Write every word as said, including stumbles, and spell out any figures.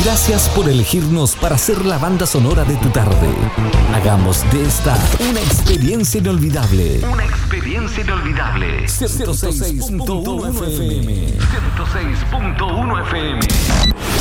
Gracias por elegirnos para ser la banda sonora de tu tarde. Hagamos de esta una experiencia inolvidable. Una experiencia inolvidable. ciento seis punto uno F M. ciento seis punto uno F M.